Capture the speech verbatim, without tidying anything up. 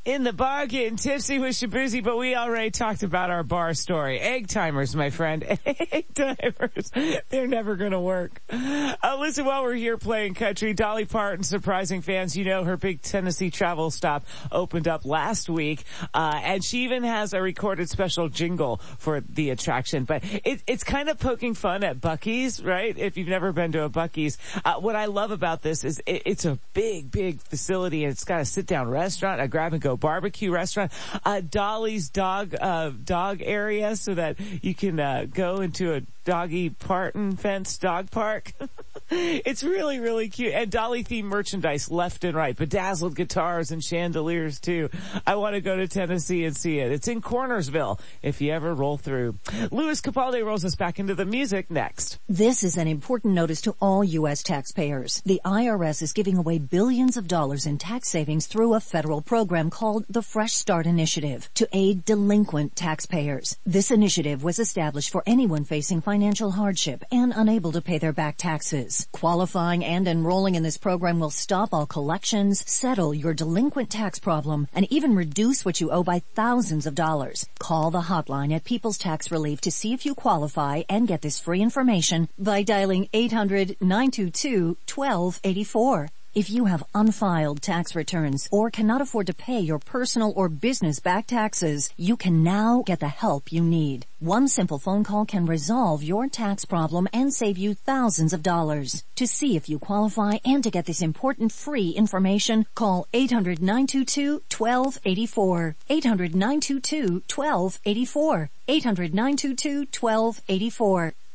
In the bar getting tipsy with Shabuzi, but we already talked about our bar story. Egg timers, my friend. Egg timers. They're never gonna work. Uh, listen, while we're here playing country, Dolly Parton, surprising fans, you know, her big Tennessee travel stop opened up last week, uh, and she even has a recorded special jingle for the attraction. But it, it's kind of poking fun at Buc-ee's, right? If you've never been to a Buc-ee's. Uh, what I love about this is it, it's a big, big facility, and it's got a sit-down restaurant, a grab-and-go barbecue restaurant, uh, Dolly's dog, uh, dog area so that you can, uh, go into a Doggy Parton fence dog park. It's really, really cute. And Dolly themed merchandise left and right. Bedazzled guitars and chandeliers too. I want to go to Tennessee and see it. It's in Cornersville if you ever roll through. Louis Capaldi rolls us back into the music next. This is an important notice to all U S taxpayers. The I R S is giving away billions of dollars in tax savings through a federal program called the Fresh Start Initiative to aid delinquent taxpayers. This initiative was established for anyone facing financial hardship and unable to pay their back taxes. Qualifying and enrolling in this program will stop all collections, settle your delinquent tax problem, and even reduce what you owe by thousands of dollars. Call the hotline at People's Tax Relief to see if you qualify and get this free information by dialing eight hundred, nine two two, one two eight four. If you have unfiled tax returns or cannot afford to pay your personal or business back taxes, you can now get the help you need. One simple phone call can resolve your tax problem and save you thousands of dollars. To see if you qualify and to get this important free information, call eight hundred, nine two two, one two eight four. eight hundred, nine two two, one two eight four. eight hundred, nine two two, one two eight four.